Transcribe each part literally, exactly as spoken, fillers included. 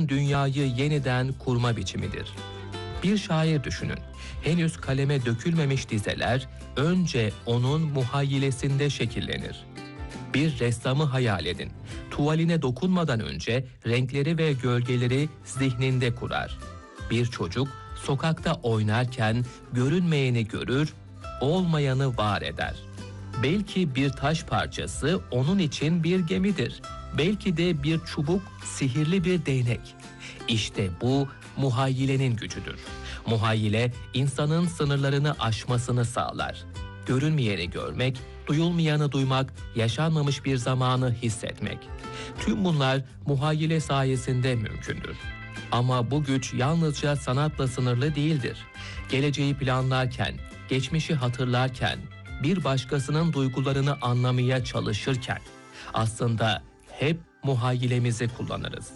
insanın dünyayı yeniden kurma biçimidir. Bir şair düşünün. Henüz kaleme dökülmemiş dizeler önce onun muhayyilesinde şekillenir. Bir ressamı hayal edin. Tuvaline dokunmadan önce renkleri ve gölgeleri zihninde kurar. Bir çocuk sokakta oynarken görünmeyeni görür, olmayanı var eder. Belki bir taş parçası onun için bir gemidir. Belki de bir çubuk sihirli bir değnek. İşte bu muhayyilenin gücüdür. Muhayyile insanın sınırlarını aşmasını sağlar. Görünmeyeni görmek, duyulmayanı duymak, yaşanmamış bir zamanı hissetmek. Tüm bunlar muhayyile sayesinde mümkündür. Ama bu güç yalnızca sanatla sınırlı değildir. Geleceği planlarken, geçmişi hatırlarken, bir başkasının duygularını anlamaya çalışırken aslında hep muhayyilemizi kullanırız.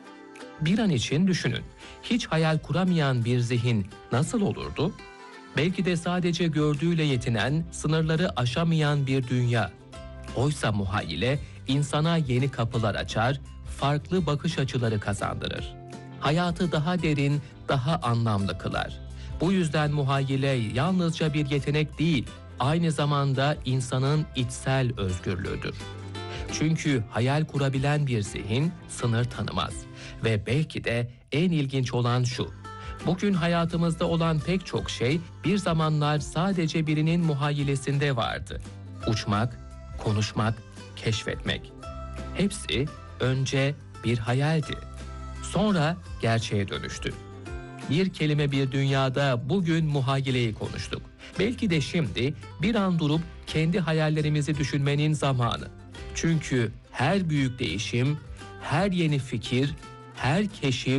Bir an için düşünün, hiç hayal kuramayan bir zihin nasıl olurdu? Belki de sadece gördüğüyle yetinen, sınırları aşamayan bir dünya. Oysa muhayyile insana yeni kapılar açar, farklı bakış açıları kazandırır. Hayatı daha derin, daha anlamlı kılar. Bu yüzden muhayyile yalnızca bir yetenek değil, aynı zamanda insanın içsel özgürlüğüdür. Çünkü hayal kurabilen bir zihin sınır tanımaz. Ve belki de en ilginç olan şu: bugün hayatımızda olan pek çok şey bir zamanlar sadece birinin muhayyilesinde vardı. Uçmak, konuşmak, keşfetmek. Hepsi önce bir hayaldi. Sonra gerçeğe dönüştü. Bir kelime bir dünyada bugün muhayyileyi konuştuk. Belki de şimdi bir an durup kendi hayallerimizi düşünmenin zamanı. Çünkü her büyük değişim, her yeni fikir, her keşif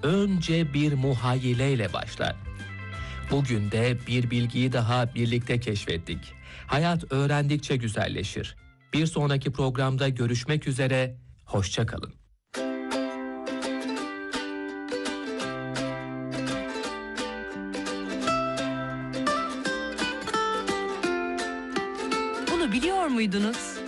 önce bir muhayyileyle başlar. Bugün de bir bilgiyi daha birlikte keşfettik. Hayat öğrendikçe güzelleşir. Bir sonraki programda görüşmek üzere, hoşça kalın. Bunu biliyor muydunuz?